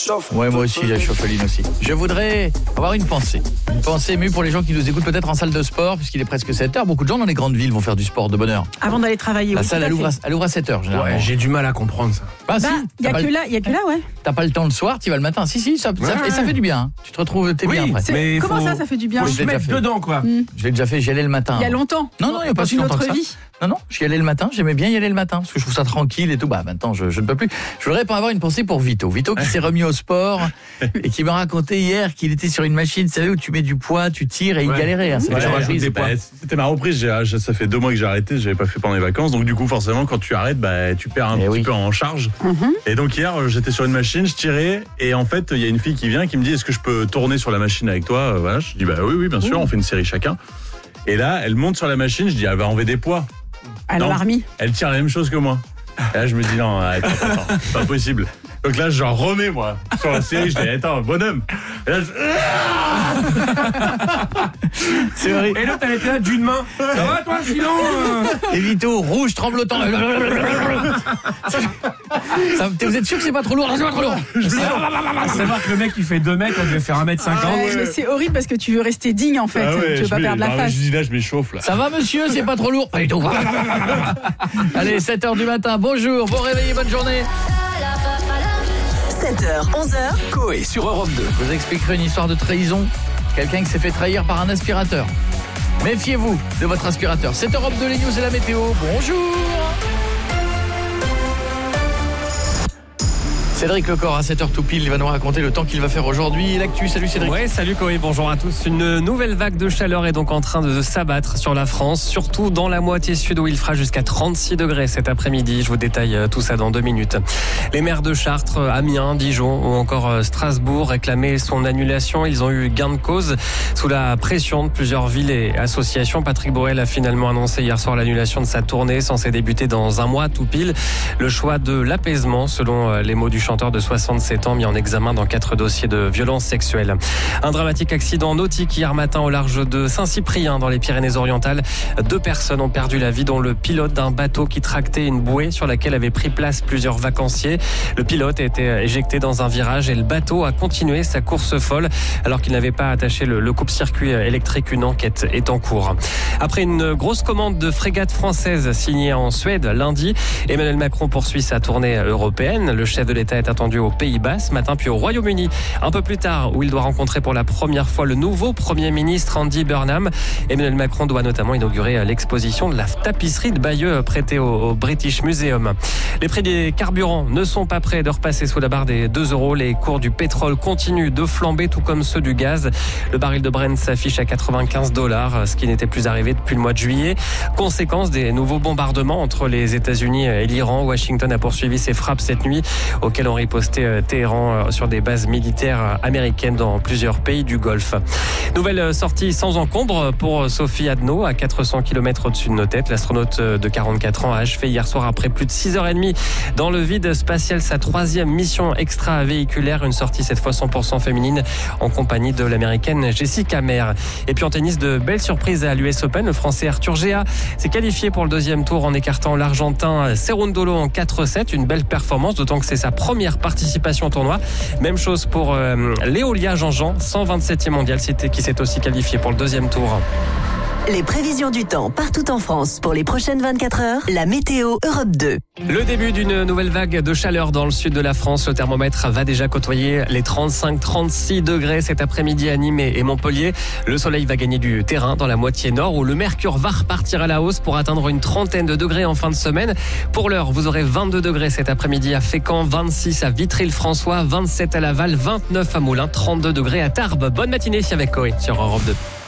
Ouais, moi aussi, j'ai chauffeline aussi. Je voudrais avoir une pensée émue pour les gens qui nous écoutent peut-être en salle de sport, puisqu'il est presque 7h. Beaucoup de gens dans les grandes villes vont faire du sport de bonne heure. Avant d'aller travailler. La salle, elle ouvre à 7h, généralement. Ouais, j'ai du mal à comprendre ça. Si, il y a que là, ouais. T'as pas le temps le soir, tu vas le matin. Si, ça fait du bien. Hein. Tu te retrouves, t'es bien après. Mais comment ça fait du bien? Faut se mettre dedans, quoi. Je l'ai déjà fait, j'y allais le matin. Il y a longtemps? Non, il n'y a pas si longtemps que ça. Vie. Non, j'y allais le matin, j'aimais bien y aller le matin, parce que je trouve ça tranquille et tout. Maintenant, je ne peux plus. Je voudrais pas avoir une pensée pour Vito. Vito qui s'est remis au sport et qui m'a raconté hier qu'il était sur une machine, vous savez, où tu mets du poids, tu tires et il galérait. Hein, c'était ma reprise, ça fait 2 mois que j'ai arrêté, j'avais pas fait pendant les vacances. Donc du coup, forcément, quand tu arrêtes, tu perds un petit peu en charge. Et donc hier, j'étais sur une machine, je tirais, et en fait, il y a une fille qui vient qui me dit, est-ce que je peux tourner sur la machine avec toi? Voilà, je dis, oui, bien sûr, on fait une série chacun. Et là, elle monte sur la machine, je dis, elle va enlever des poids. Elle a remis. Elle tire la même chose que moi. Et là, je me dis, non, attends, c'est pas possible. Donc là, j'en remets, moi, sur la série. Je dis, attends, bonhomme. Et là, c'est vrai. Et l'autre, elle était là d'une main. Ça va, toi, sinon Et Vito, rouge, tremblotant. Vous êtes sûr que c'est pas trop lourd? C'est pas trop lourd. C'est vrai que le mec, il fait 2 mètres, on devait faire 1m50. Mais c'est horrible parce que tu veux rester digne, en fait. Tu veux pas perdre la face. Je dis là, je m'échauffe, là. Ça va, monsieur? C'est pas trop lourd? Pas du tout. Allez, 7h du matin. Bonjour, bon réveil, bonne journée. 7h, 11h. Coé sur Europe 2. Je vous expliquerai une histoire de trahison. Quelqu'un qui s'est fait trahir par un aspirateur. Méfiez-vous de votre aspirateur. C'est Europe 2, les news et la météo. Bonjour. Cédric Lecor à 7h tout pile, il va nous raconter le temps qu'il va faire aujourd'hui. L'actu, salut Cédric. Ouais, salut Coé, bonjour à tous. Une nouvelle vague de chaleur est donc en train de s'abattre sur la France, surtout dans la moitié sud où il fera jusqu'à 36 degrés cet après-midi. Je vous détaille tout ça dans 2 minutes. Les maires de Chartres, Amiens, Dijon ou encore Strasbourg réclamaient son annulation. Ils ont eu gain de cause sous la pression de plusieurs villes et associations. Patrick Borel a finalement annoncé hier soir l'annulation de sa tournée censée débuter dans 1 mois tout pile. Le choix de l'apaisement, selon les mots du chanteur de 67 ans mis en examen dans 4 dossiers de violences sexuelles. Un dramatique accident nautique hier matin au large de Saint-Cyprien dans les Pyrénées-Orientales. 2 personnes ont perdu la vie, dont le pilote d'un bateau qui tractait une bouée sur laquelle avaient pris place plusieurs vacanciers. Le pilote a été éjecté dans un virage et le bateau a continué sa course folle alors qu'il n'avait pas attaché le coupe-circuit électrique. Une enquête est en cours. Après une grosse commande de frégates françaises signée en Suède lundi, Emmanuel Macron poursuit sa tournée européenne. Le chef de l'État est attendu aux Pays-Bas ce matin, puis au Royaume-Uni un peu plus tard, où il doit rencontrer pour la première fois le nouveau Premier ministre Andy Burnham. Emmanuel Macron doit notamment inaugurer l'exposition de la tapisserie de Bayeux prêtée au British Museum. Les prix des carburants ne sont pas prêts de repasser sous la barre des 2 €. Les cours du pétrole continuent de flamber, tout comme ceux du gaz. Le baril de Brent s'affiche à $95, ce qui n'était plus arrivé depuis le mois de juillet. Conséquence des nouveaux bombardements entre les États-Unis et l'Iran, Washington a poursuivi ses frappes cette nuit, auxquelles ont riposté Téhéran sur des bases militaires américaines dans plusieurs pays du Golfe. Nouvelle sortie sans encombre pour Sophie Adno, à 400 km au-dessus de nos têtes. L'astronaute de 44 ans a achevé hier soir, après plus de 6h30 dans le vide spatial, sa 3e mission extravéhiculaire. Une sortie cette fois 100% féminine en compagnie de l'américaine Jessica Meir. Et puis en tennis, de belles surprises à l'US Open. Le français Arthur Géa s'est qualifié pour le 2e tour en écartant l'argentin Cerundolo en 4-7. Une belle performance, d'autant que c'est sa première participation au tournoi. Même chose pour Léolia Jean-Jean, 127e mondial, qui s'est aussi qualifié pour le 2e tour. Les prévisions du temps partout en France pour les prochaines 24 heures. La météo Europe 2. Le début d'une nouvelle vague de chaleur dans le sud de la France. Le thermomètre va déjà côtoyer les 35-36 degrés cet après-midi à Nîmes et Montpellier. Le soleil va gagner du terrain dans la moitié nord, où le mercure va repartir à la hausse pour atteindre une 30aine de degrés en fin de semaine. Pour l'heure, vous aurez 22 degrés cet après-midi à Fécamp, 26 à Vitry-le-François, 27 à Laval, 29 à Moulins, 32 degrés à Tarbes. Bonne matinée avec Coé sur Europe 2.